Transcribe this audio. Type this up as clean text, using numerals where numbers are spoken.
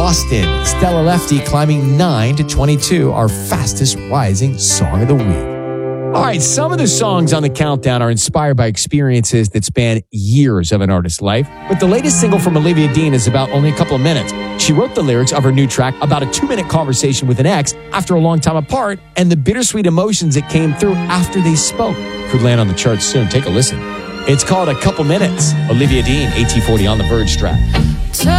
Boston, Stella Lefty climbing 9 to 22, our fastest rising song of the week. All right, some of the songs on the countdown are inspired by experiences that span years of an artist's life, but the latest single from Olivia Dean is about only a couple of minutes. She wrote the lyrics of her new track about a 2-minute conversation with an ex after a long time apart and the bittersweet emotions that came through after they spoke. Could land on the charts soon. Take a listen. It's called A Couple Minutes. Olivia Dean, AT40 on the Verge track.